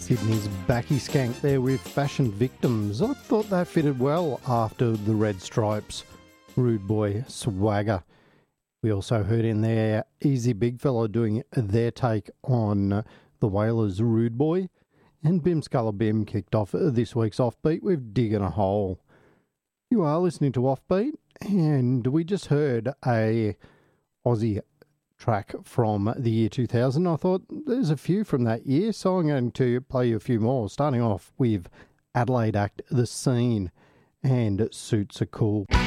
Sydney's Backy Skank there with Fashion Victims. I thought that fitted well after the Red Stripes, Rude Boy Swagger. We also heard in there Easy Big Fella doing their take on the Wailers' Rude Boy. And Bim Sculler Bim kicked off this week's Offbeat with Digging a Hole. You are listening to Offbeat, and we just heard a Aussie track from the year 2000. I thought there's a few from that year, so I'm going to play you a few more, starting off with Adelaide Act The Scene and Suits Are Cool.